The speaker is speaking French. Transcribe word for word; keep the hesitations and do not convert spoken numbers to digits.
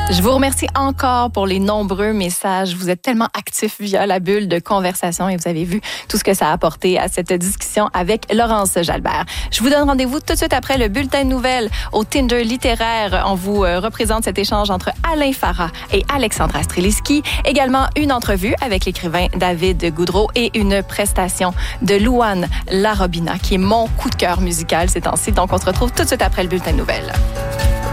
Je vous remercie encore pour les nombreux messages. Vous êtes tellement actifs via la bulle de conversation et vous avez vu tout ce que ça a apporté à cette discussion avec Laurence Jalbert. Je vous donne rendez-vous tout de suite après le bulletin de nouvelles au Tinder littéraire. On vous représente cet échange entre Alain Farah et Alexandra Streliski. Également une entrevue avec l'écrivain David Goudreau et une prestation de Louane Larobina qui est mon coup de cœur musical ces temps-ci. Donc on se retrouve tout de suite après le bulletin de nouvelles.